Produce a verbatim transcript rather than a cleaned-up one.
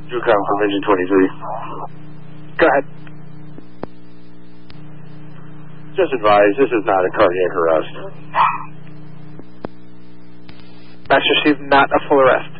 Jucom from engine twenty-three. Go ahead. Just advise, this is not a cardiac arrest. Master received, not a full arrest.